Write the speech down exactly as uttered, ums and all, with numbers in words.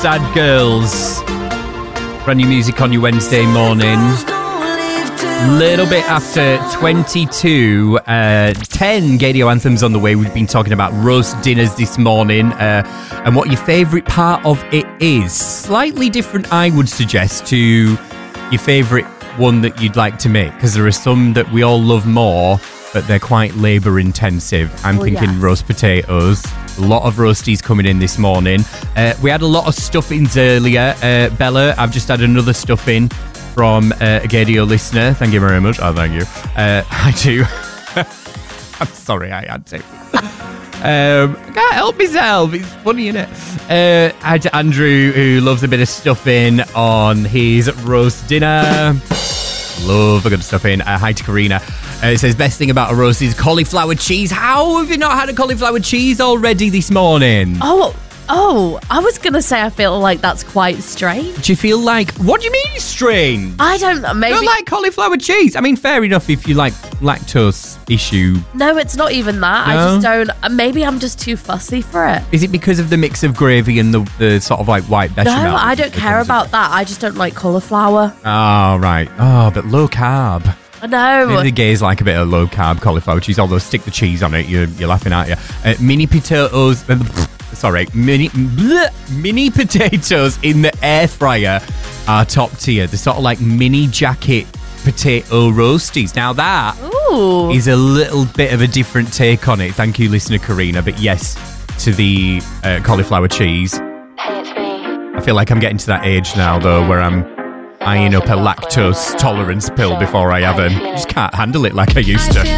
Sad Girls. Brand new music on your Wednesday morning. Little bit after twenty-two, uh, ten Gadio anthems on the way. We've been talking about roast dinners this morning uh, and what your favourite part of it is. Slightly different, I would suggest, to your favourite one that you'd like to make, because there are some that we all love more, but they're quite labour intensive. I'm oh, thinking yes. roast potatoes. A lot of roasties coming in this morning. Uh, we had a lot of stuffings earlier. Uh, Bella, I've just had another stuffing from uh, a Gadio listener. Thank you very much. Oh, thank you. Uh, I do. I'm sorry, I had to. um, I can't help myself. It's funny, isn't it? Uh, I had to Andrew, who loves a bit of stuffing on his roast dinner. Love a good stuffing. Uh, hi to Karina. Uh, it says, best thing about a roast is cauliflower cheese. How have you not had a cauliflower cheese already this morning? Oh, oh, I was going to say I feel like that's quite strange. Do you feel like, what do you mean strange? I don't know, maybe. You don't like cauliflower cheese? I mean, fair enough if you like lactose issue. No, it's not even that. No? I just don't, maybe I'm just too fussy for it. Is it because of the mix of gravy and the, the sort of like white bechamel? No, I don't care about that. I just don't like cauliflower. Oh, right. Oh, but low carb. I know. Maybe the gays like a bit of low carb cauliflower cheese, although stick the cheese on it, you're, you're laughing at you. Uh, mini potatoes, uh, sorry, mini bleh, mini potatoes in the air fryer are top tier. They're sort of like mini jacket potato roasties. Now that Ooh. is a little bit of a different take on it. Thank you, listener Karina. But yes, to the uh, cauliflower cheese. Hey, it's me. I feel like I'm getting to that age now, though, where I'm eyeing up a lactose tolerance pill before I have them. Just can't handle it like I used to.